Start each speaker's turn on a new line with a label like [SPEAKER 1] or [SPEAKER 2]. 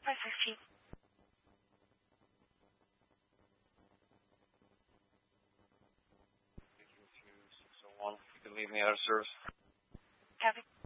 [SPEAKER 1] Pacific.
[SPEAKER 2] You can leave me out of service.
[SPEAKER 1] Have a